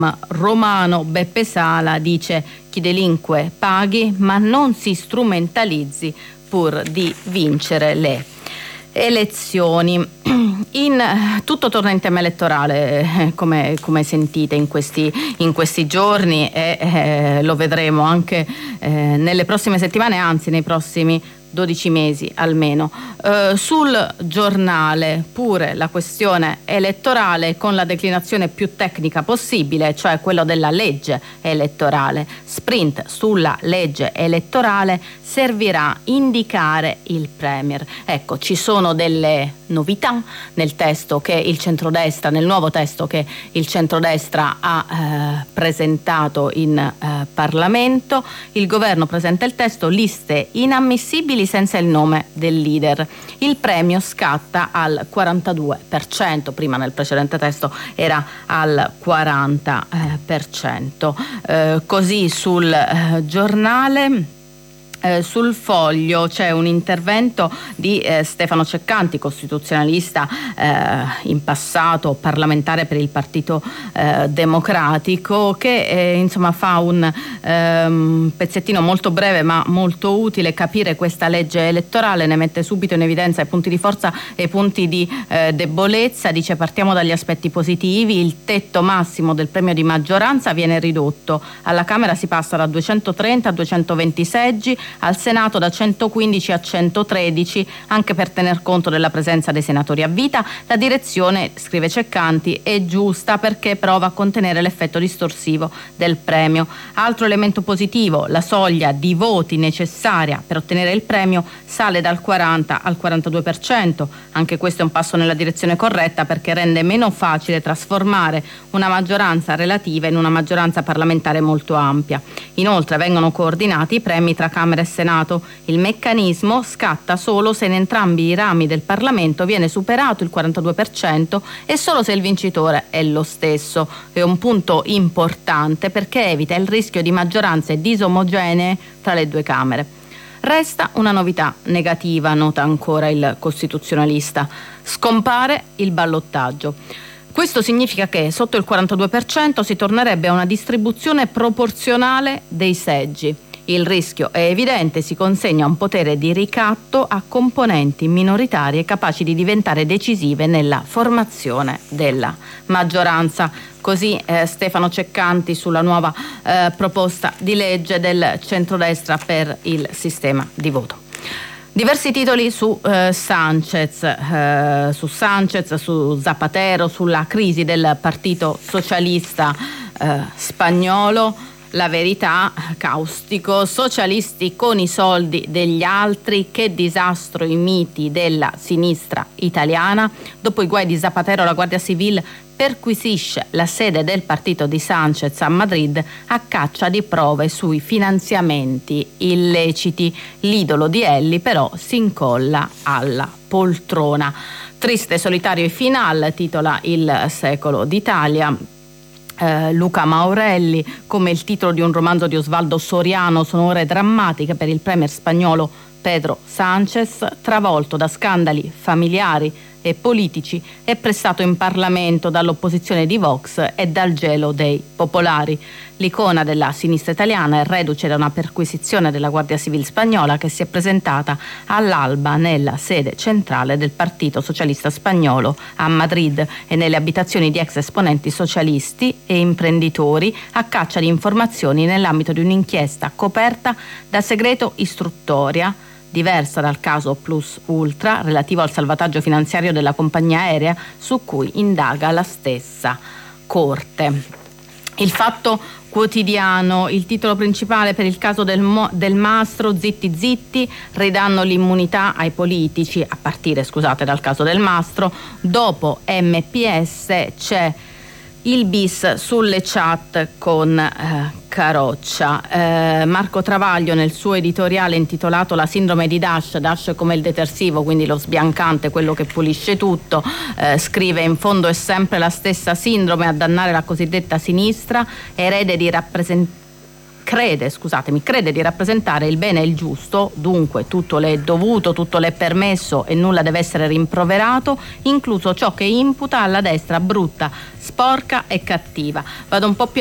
romano Beppe Sala dice: chi delinque paghi, ma non si strumentalizzi pur di vincere le elezioni. Tutto torna in tema elettorale, come sentite in questi giorni, e lo vedremo anche nelle prossime settimane, anzi nei prossimi 12 mesi almeno. Sul Giornale pure la questione elettorale con la declinazione più tecnica possibile, cioè quello della legge elettorale. Sprint sulla legge elettorale, servirà indicare il Premier. Ecco, ci sono delle novità nel testo che il centrodestra, nel nuovo testo che il centrodestra ha presentato in Parlamento. Il governo presenta il testo: liste inammissibili senza il nome del leader. Il premio scatta al 42%, prima nel precedente testo era al 40%. Così sul Giornale. Sul Foglio c'è un intervento di Stefano Ceccanti, costituzionalista, in passato parlamentare per il Partito Democratico, che insomma fa un pezzettino molto breve ma molto utile. Capire questa legge elettorale, ne mette subito in evidenza i punti di forza e i punti di debolezza. Dice: partiamo dagli aspetti positivi, il tetto massimo del premio di maggioranza viene ridotto, alla Camera si passa da 230 a 220 seggi, al Senato da 115 a 113, anche per tener conto della presenza dei senatori a vita. La direzione, scrive Ceccanti, è giusta perché prova a contenere l'effetto distorsivo del premio. Altro elemento positivo: la soglia di voti necessaria per ottenere il premio sale dal 40 al 42%. Anche questo è un passo nella direzione corretta, perché rende meno facile trasformare una maggioranza relativa in una maggioranza parlamentare molto ampia. Inoltre vengono coordinati i premi tra Camera e Senato. Il meccanismo scatta solo se in entrambi i rami del Parlamento viene superato il 42% e solo se il vincitore è lo stesso. È un punto importante perché evita il rischio di maggioranze disomogenee tra le due Camere. Resta una novità negativa, nota ancora il costituzionalista: scompare il ballottaggio. Questo significa che sotto il 42% si tornerebbe a una distribuzione proporzionale dei seggi. Il rischio è evidente: si consegna un potere di ricatto a componenti minoritarie capaci di diventare decisive nella formazione della maggioranza. Così Stefano Ceccanti sulla nuova proposta di legge del centrodestra per il sistema di voto. Diversi titoli su Sanchez, su Zapatero, sulla crisi del Partito Socialista spagnolo. La Verità, caustico: socialisti con i soldi degli altri, che disastro i miti della sinistra italiana. Dopo i guai di Zapatero, la Guardia Civile perquisisce la sede del partito di Sanchez a Madrid a caccia di prove sui finanziamenti illeciti. L'idolo di Elli però si incolla alla poltrona. Triste, solitario e final, titola Il Secolo d'Italia. Luca Maurelli: come il titolo di un romanzo di Osvaldo Soriano, sono ore drammatiche per il premier spagnolo Pedro Sánchez, travolto da scandali familiari e politici e pressato in Parlamento dall'opposizione di Vox e dal gelo dei popolari. L'icona della sinistra italiana è reduce da una perquisizione della Guardia Civile spagnola che si è presentata all'alba nella sede centrale del Partito Socialista Spagnolo a Madrid e nelle abitazioni di ex esponenti socialisti e imprenditori a caccia di informazioni nell'ambito di un'inchiesta coperta da segreto istruttoria, diversa dal caso Plus Ultra relativo al salvataggio finanziario della compagnia aerea, su cui indaga la stessa Corte. Il Fatto Quotidiano, il titolo principale per il caso del Mastro: zitti zitti, ridanno l'immunità ai politici, a partire dal caso del Mastro. Dopo MPS c'è il bis sulle chat con Caroccia. Marco Travaglio, nel suo editoriale intitolato La sindrome di Dash come il detersivo, quindi lo sbiancante, quello che pulisce tutto, scrive: in fondo è sempre la stessa sindrome a dannare la cosiddetta sinistra, erede di crede di rappresentare il bene e il giusto, dunque tutto le è dovuto, tutto le è permesso e nulla deve essere rimproverato, incluso ciò che imputa alla destra brutta, sporca e cattiva. Vado un po' più